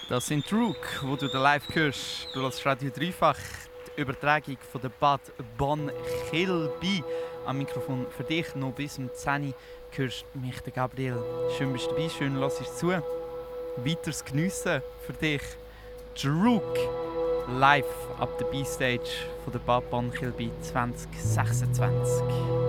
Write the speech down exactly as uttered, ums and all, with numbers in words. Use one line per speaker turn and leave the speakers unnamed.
Das sind Rook, wo du den live hörst. Du hörst Radio dreifach, die Übertragung von der Bad Bonn-Kilby. Am Mikrofon für dich noch bis um zehn Uhr hörst mich, der Gabriel. Schön bist du dabei, schön lass es zu. Weiteres Geniessen für dich. Rook live ab der B-Stage von der Bad Bonn-Kilby zwanzig sechsundzwanzig.